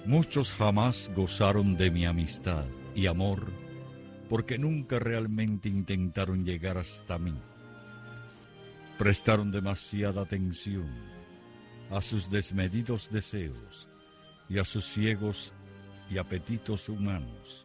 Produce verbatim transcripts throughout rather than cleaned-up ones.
Muchos jamás gozaron de mi amistad y amor porque nunca realmente intentaron llegar hasta mí. Prestaron demasiada atención a sus desmedidos deseos y a sus ciegos y apetitos humanos.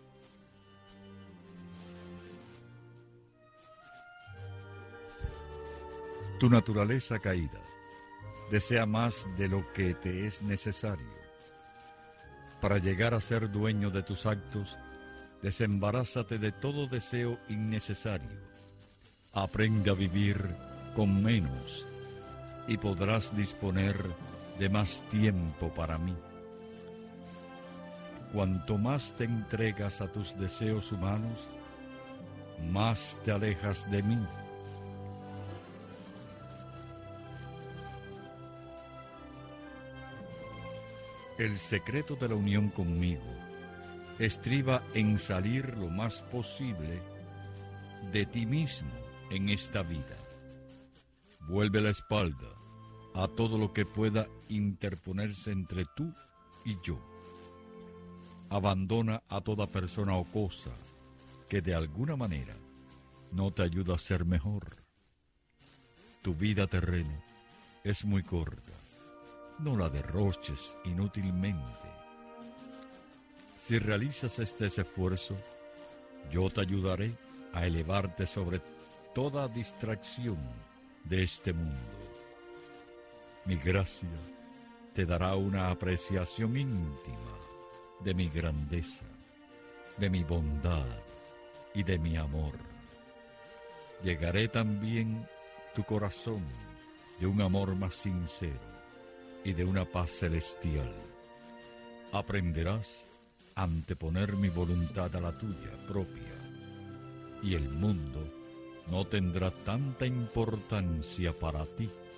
Tu naturaleza caída desea más de lo que te es necesario. Para llegar a ser dueño de tus actos, desembarázate de todo deseo innecesario. Aprende a vivir con menos y podrás disponer de más tiempo para mí. Cuanto más te entregas a tus deseos humanos, más te alejas de mí. El secreto de la unión conmigo estriba en salir lo más posible de ti mismo en esta vida. Vuelve la espalda a todo lo que pueda interponerse entre tú y yo. Abandona a toda persona o cosa que de alguna manera no te ayuda a ser mejor. Tu vida terrena es muy corta. No la derroches inútilmente. Si realizas este esfuerzo, yo te ayudaré a elevarte sobre toda distracción de este mundo. Mi gracia te dará una apreciación íntima de mi grandeza, de mi bondad y de mi amor. Llegaré también tu corazón de un amor más sincero y de una paz celestial. Aprenderás a anteponer mi voluntad a la tuya propia, y el mundo no tendrá tanta importancia para ti